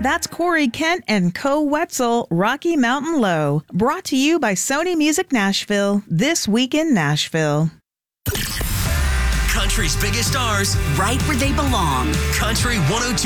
That's Corey Kent and Co Wetzel, Rocky Mountain Low. Brought to you by Sony Music Nashville, This Week in Nashville. Country's biggest stars, right where they belong. Country 102.